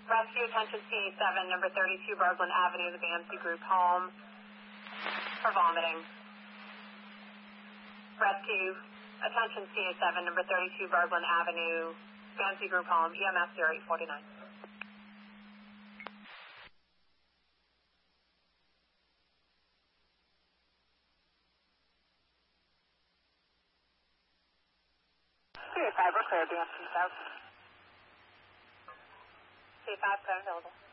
Rescue, attention CA7, number 32 Berglund Avenue, the BMC group home for vomiting. Rescue, attention CA7, number 32 Berglund Avenue, BMC group home, EMS 0849. CA5, we're clear, BMC South. CA5, clear and available.